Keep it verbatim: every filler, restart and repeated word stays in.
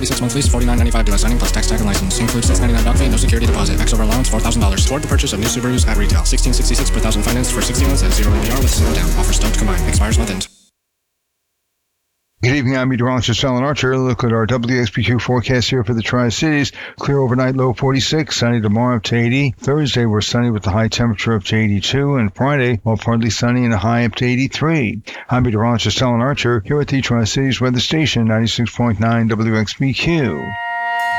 thirty-six month lease, forty-nine ninety-five U S signing plus tax tag and license. Includes six ninety-nine doc fee, no security deposit. Max over allowance four thousand dollars. Toward the purchase of new Subarus at retail. sixteen sixty-six per thousand financed for sixty months at zero A P R with zero down. Offers don't combine. Expires month end. Good evening, I'm meteorologist Alan Archer. Look at our W X B Q forecast here for the Tri-Cities. Clear overnight, low forty-six. Sunny tomorrow up to eighty. Thursday, we're sunny with the high temperature up to eighty-two. And Friday, well, partly sunny and a high up to eighty-three. I'm meteorologist Alan Archer here at the Tri-Cities Weather Station, ninety-six point nine W X B Q.